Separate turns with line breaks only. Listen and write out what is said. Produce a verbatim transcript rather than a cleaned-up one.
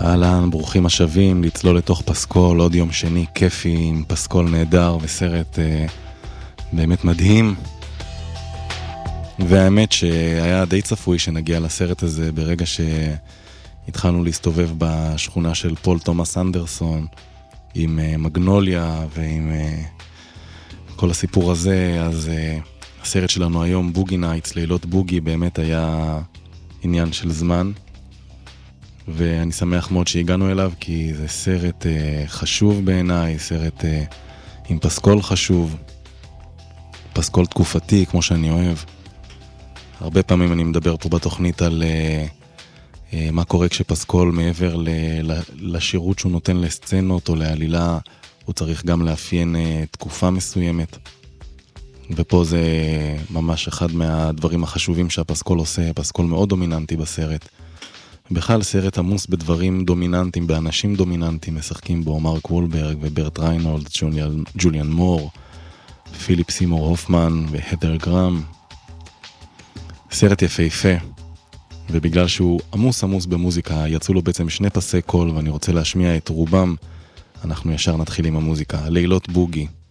אהלן, ברוכים השבים, לצלול לתוך פסקול, עוד יום שני כיפי עם פסקול נהדר וסרט אה, באמת מדהים. והאמת שהיה די צפוי שנגיע לסרט הזה ברגע שהתחלנו להסתובב בשכונה של פול תומאס אנדרסון עם אה, מגנוליה ועם אה, כל הסיפור הזה. אז אה, הסרט שלנו היום, בוגי נייטס, לילות בוגי, באמת היה עניין של זמן. ואני שמח מאוד שהגענו אליו, כי זה סרט אה, חשוב בעיניי, סרט אה, עם פסקול חשוב, פסקול תקופתי, כמו שאני אוהב. הרבה פעמים אני מדבר פה בתוכנית על אה, אה, מה קורה כשפסקול מעבר ל, ל, לשירות שהוא נותן לסצנות או לעלילה, הוא צריך גם לאפיין אה, תקופה מסוימת. ופה זה ממש אחד מהדברים החשובים שהפסקול עושה, פסקול מאוד דומיננטי בסרט. בכלל סרט עמוס בדברים דומיננטיים, באנשים דומיננטיים, משחקים בו מרק וולברג וברט ריינולד, ג'וליאן, ג'וליאן מור, פיליפ סימור הופמן והדר גרם. סרט יפהפה, ובגלל שהוא עמוס עמוס במוזיקה, יצאו לו בעצם שני פסי קול, ואני רוצה להשמיע את רובם. אנחנו ישר נתחיל עם המוזיקה. לילות בוגי.